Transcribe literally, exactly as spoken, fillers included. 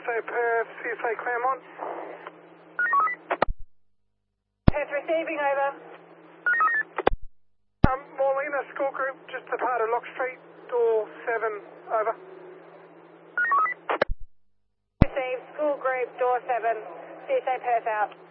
S A Perth, C S A Claremont. Perth receiving, over. Um, Morlina School Group, just departed Lock Street, door seven, over. Received, school group, door seven, C S A Perth out.